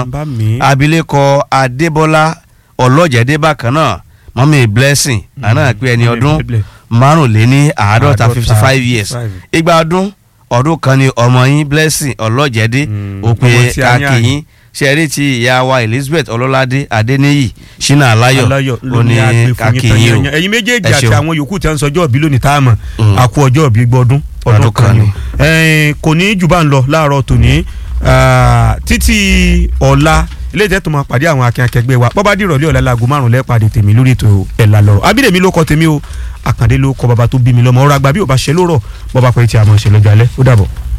abilékọ Adébọ́lá Ọlọ́jẹ̀dé bákan náà mọ́mí Blessing àná pé ẹni ọdún 55 years igba ọdún kan ni ọmọ yín Blessing Ọlọ́jẹ̀dé òpin akínyìn ṣẹ́rí ti ìyá wa Elizabeth Ọlọ́ládé Adéníyì Ṣínà Aláyọ̀ òní akínyìn o ẹ̀yin méjèèjì àti àwọn yòókù tí wọ́n ń sọjọ́ òbí lónìí tá a mọ̀ àkú ọjọ́ òbí gbọ́dún ọdún kan ni kò ní jù bá ń lọ láàárọ̀ tòní títí ọ̀la ilé ìtẹ́ tó máa pàdé àwọn akẹ́kẹ́gbẹ́ wa bọ́bá dìrọ̀lẹ́ ọ̀la láago 5 lẹ́ẹ̀pàdé tèmi lórí ètò ẹ̀là lọ́rọ̀ Abídèmí ló kọ tèmi o Àkàndé ló kọ bàbá tó bí mi lọ́mọ ọ̀rọ̀ àgbà bí ò bá ṣe lórọ̀ bọ́bá pẹ́ tí a mọ̀ ṣe lọ́jọ́ alẹ́ ó dàbọ̀.